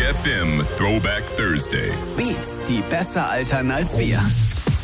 FM Throwback Thursday. Beats, die besser altern als wir.